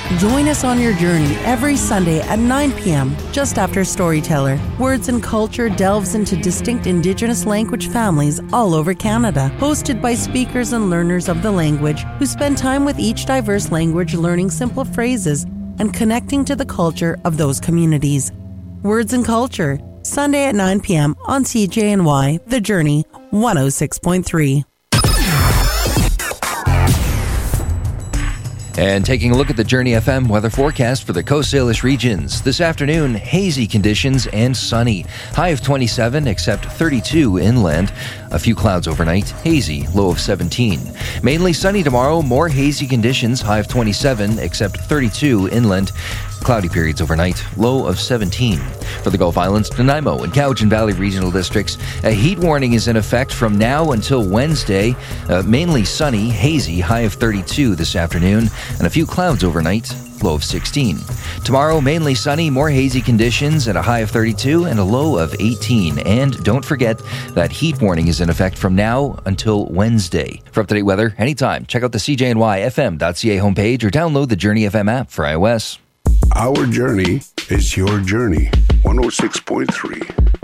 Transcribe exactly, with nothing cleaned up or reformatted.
Join us on your journey every Sunday at nine p.m. just after Storyteller. Words and Culture delves into distinct Indigenous language families all over Canada, hosted by speakers and learners of the language who spend time with each diverse language learning simple phrases and connecting to the culture of those communities. Words and Culture, Sunday at nine p.m. on C J N Y, The Journey, one oh six point three. And taking a look at the Journey F M weather forecast for the Coast Salish regions. This afternoon, hazy conditions and sunny. High of twenty-seven, except thirty-two inland. A few clouds overnight, hazy, low of seventeen. Mainly sunny tomorrow, more hazy conditions, high of twenty-seven, except thirty-two inland. Cloudy periods overnight, low of seventeen. For the Gulf Islands, Nanaimo and Cowichan Valley regional districts, a heat warning is in effect from now until Wednesday. Uh, mainly sunny, hazy, high of thirty-two this afternoon, and a few clouds overnight, low of sixteen. Tomorrow, mainly sunny, more hazy conditions at a high of thirty-two and a low of eighteen. And don't forget that heat warning is in effect from now until Wednesday. For up-to-date weather, anytime, check out the C J N Y F M dot C A homepage or download the Journey F M app for iOS. Our journey is your journey. one oh six point three.